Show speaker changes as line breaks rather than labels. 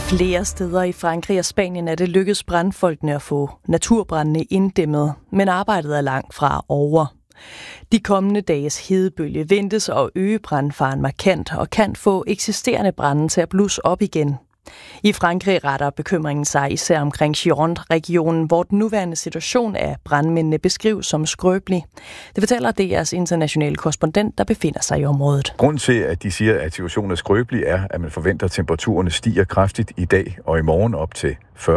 Flere steder i Frankrig og Spanien er det lykkedes brandfolkene at få naturbrandene inddæmmet, men arbejdet er langt fra over. De kommende dages hedebølge ventes at øge brandfaren markant og kan få eksisterende brande til at blusse op igen. I Frankrig retter bekymringen sig især omkring Gironde-regionen, hvor den nuværende situation af brandmændene beskrives som skrøbelig. Det fortæller DR's internationale korrespondent, der befinder sig i området.
Grunden til, at de siger, at situationen er skrøbelig, er, at man forventer, at temperaturerne stiger kraftigt i dag og i morgen op til 40